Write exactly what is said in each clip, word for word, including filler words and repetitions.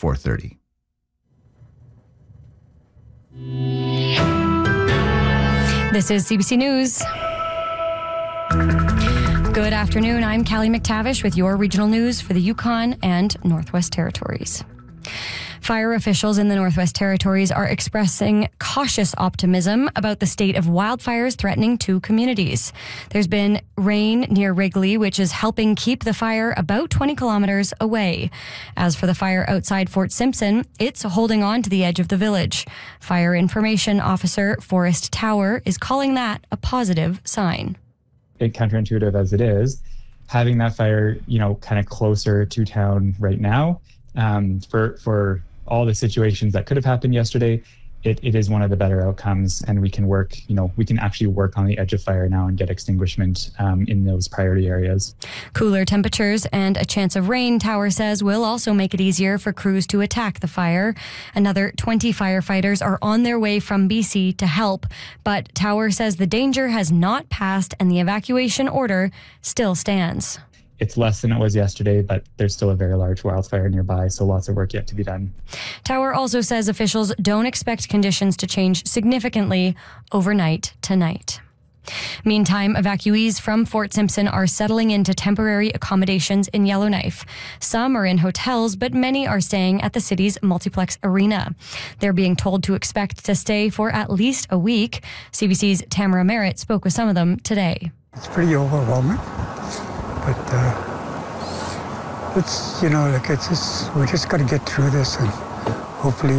four thirty. This is C B C News. Good afternoon. I'm Callie McTavish with your regional news for the Yukon and Northwest Territories. Fire officials in the Northwest Territories are expressing cautious optimism about the state of wildfires threatening two communities. There's been rain near Wrigley, which is helping keep the fire about twenty kilometers away. As for the fire outside Fort Simpson, it's holding on to the edge of the village. Fire Information Officer Forrest Tower is calling that a positive sign. Counterintuitive as it is, having that fire, you know, kind of closer to town right now, um, for for all the situations that could have happened yesterday, it, it is one of the better outcomes, and we can work, you know, we can actually work on the edge of fire now and get extinguishment um, in those priority areas. Cooler temperatures and a chance of rain, Tower says, will also make it easier for crews to attack the fire. Another twenty firefighters are on their way from B C to help, but Tower says the danger has not passed and the evacuation order still stands. It's less than it was yesterday, but there's still a very large wildfire nearby, so lots of work yet to be done. Tower also says officials don't expect conditions to change significantly overnight tonight. Meantime, evacuees from Fort Simpson are settling into temporary accommodations in Yellowknife. Some are in hotels, but many are staying at the city's multiplex arena. They're being told to expect to stay for at least a week. C B C's Tamara Merritt spoke with some of them today. It's pretty overwhelming. But uh, it's, you know, like it's just, we just got to get through this, and hopefully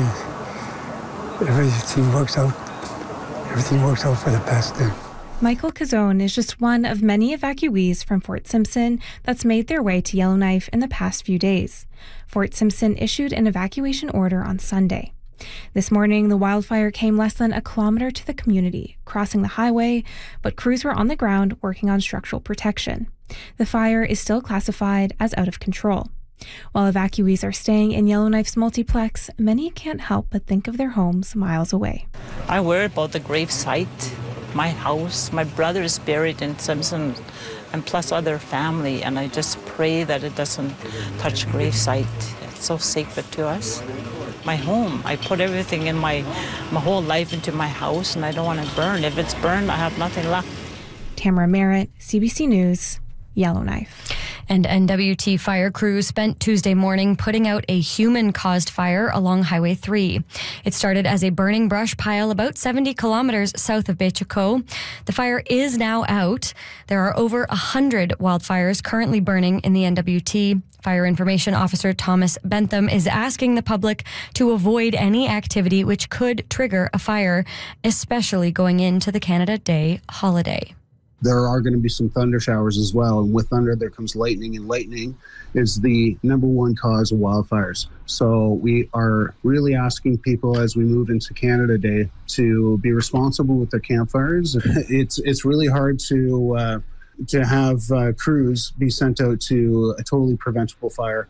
everything works out. Everything works out for the best then. Michael Cazone is just one of many evacuees from Fort Simpson that's made their way to Yellowknife in the past few days. Fort Simpson issued an evacuation order on Sunday. This morning, the wildfire came less than a kilometer to the community, crossing the highway, but crews were on the ground working on structural protection. The fire is still classified as out of control. While evacuees are staying in Yellowknife's multiplex, many can't help but think of their homes miles away. I worry about the grave site, my house. My brother is buried in Simpson, and plus other family, and I just pray that it doesn't touch grave site. It's so sacred to us. My home, I put everything in my, my whole life into my house, and I don't want to burn. If it's burned, I have nothing left. Tamara Merritt, C B C News, Yellowknife. And N W T fire crews spent Tuesday morning putting out a human-caused fire along Highway three. It started as a burning brush pile about seventy kilometers south of Bechuco. The fire is now out. There are over one hundred wildfires currently burning in the N W T. Fire Information Officer Thomas Bentham is asking the public to avoid any activity which could trigger a fire, especially going into the Canada Day holiday. There are going to be some thunder showers as well. And with thunder, there comes lightning, and lightning is the number one cause of wildfires. So we are really asking people as we move into Canada Day to be responsible with their campfires. It's it's really hard to uh, to have uh, crews be sent out to a totally preventable fire.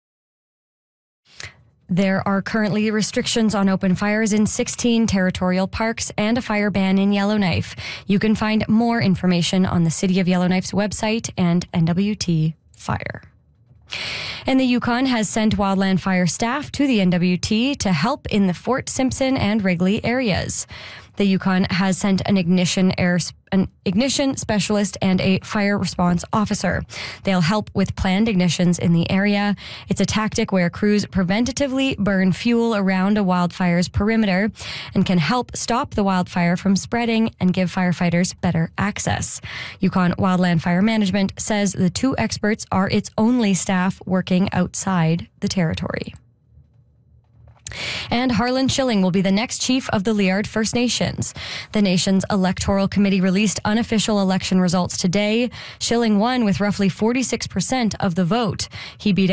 There are currently restrictions on open fires in sixteen territorial parks and a fire ban in Yellowknife. You can find more information on the City of Yellowknife's website and N W T Fire. And the Yukon has sent wildland fire staff to the N W T to help in the Fort Simpson and Wrigley areas. The Yukon has sent an ignition air, an ignition specialist and a fire response officer. They'll help with planned ignitions in the area. It's a tactic where crews preventatively burn fuel around a wildfire's perimeter and can help stop the wildfire from spreading and give firefighters better access. Yukon Wildland Fire Management says the two experts are its only staff working outside the territory. And Harlan Schilling will be the next chief of the Liard First Nations. The nation's electoral committee released unofficial election results today. Schilling won with roughly forty-six percent of the vote. He beat